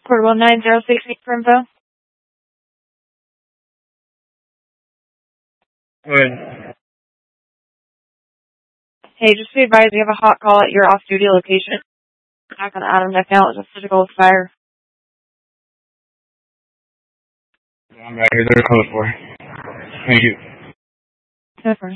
Portable 9068 for info. Good. Hey, just be advised, you have a hot call at your off-duty location. Back on Adam Neck now. It's a physical fire. I'm right here. They're code for. Thank you. Different.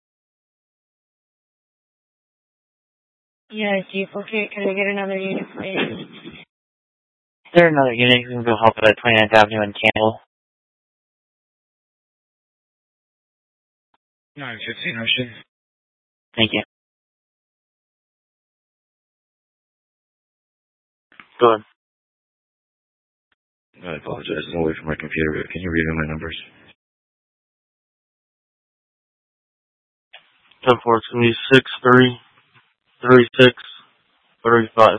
Yeah, Chief. Okay, can I get another unit, please? Is there another unit who can go help at 29th Avenue in Campbell? 915 Ocean. Thank you. Go ahead. I apologize. I'm away from my computer, but can you read me my numbers? 10-4, it's going to be 6-3, 36, 35.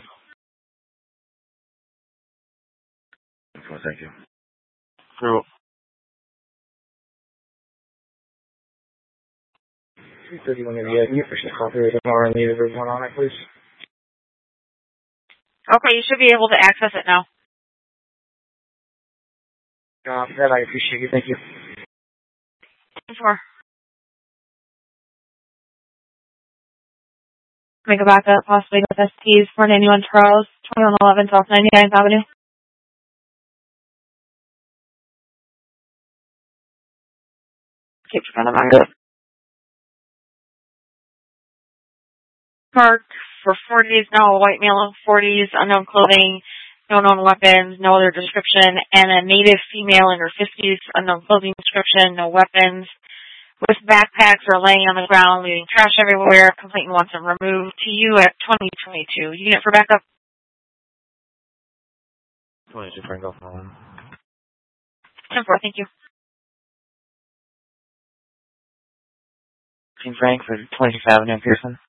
Well, thank you. You're welcome. 331 India. Can you push the copy of the more and leave everyone on it, please? Okay, you should be able to access it now. That I appreciate you. Thank you. 4. Make a backup, possibly with STs, 491 Charles, 2111 South 99th Avenue. Keep trying to back up. Parked for 40s, no white male 40s, unknown clothing, no known weapons, no other description, and a native female in her 50s, unknown clothing description, no weapons, with backpacks or laying on the ground, leaving trash everywhere. Complainant wants them removed. To you at 2022. Unit for backup. 22 Frank off my line. 10-4, thank you. Team Frank for 26th Avenue in Pearson.